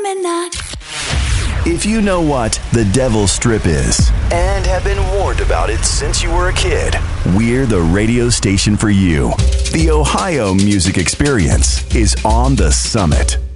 midnight. If you know what the Devil's Strip is and have been warned about it since you were a kid, we're the radio station for you. The Ohio Music Experience is on the Summit.